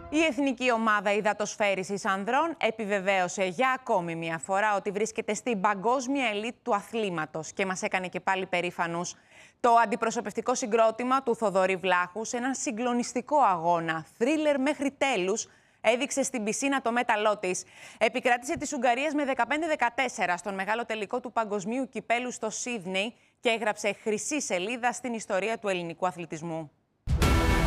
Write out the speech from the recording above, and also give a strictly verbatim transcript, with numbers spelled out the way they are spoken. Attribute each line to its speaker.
Speaker 1: Η Εθνική Ομάδα Υδατοσφαίρισης Ανδρών επιβεβαίωσε για ακόμη μια φορά ότι βρίσκεται στην παγκόσμια ελίτ του αθλήματος και μας έκανε και πάλι περήφανους. Το αντιπροσωπευτικό συγκρότημα του Θοδωρή Βλάχου σε έναν συγκλονιστικό αγώνα, θρίλερ μέχρι τέλους, έδειξε στην πισίνα το μέταλλό της. Επικράτησε της Ουγγαρίας με δεκαπέντε δεκατέσσερα στον μεγάλο τελικό του Παγκοσμίου Κυπέλου στο Σίδνεϊ και έγραψε χρυσή σελίδα στην ιστορία του ελληνικού αθλητισμού.